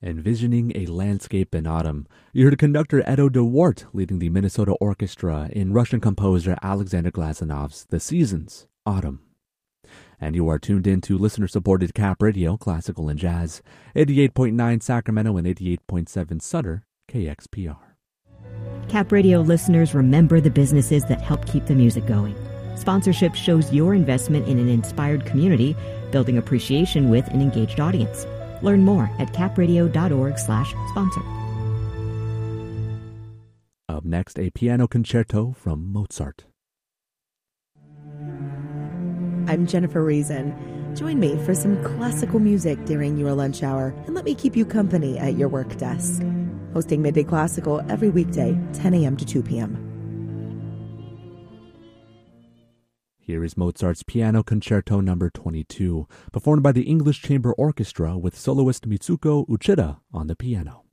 Envisioning a Landscape in Autumn. You heard conductor Edo de Wart leading the Minnesota Orchestra in Russian composer Alexander Glasenov's The Seasons, Autumn. And you are tuned in to listener-supported Cap Radio, Classical and Jazz, 88.9 Sacramento and 88.7 Sutter, KXPR. Cap Radio listeners, remember the businesses that help keep the music going. Sponsorship shows your investment in an inspired community, building appreciation with an engaged audience. Learn more at capradio.org/sponsor. Up next, a piano concerto from Mozart. I'm Jennifer Reason. Join me for some classical music during your lunch hour and let me keep you company at your work desk. Hosting Midday Classical every weekday, 10 a.m. to 2 p.m. Here is Mozart's Piano Concerto No. 22, performed by the English Chamber Orchestra with soloist Mitsuko Uchida on the piano.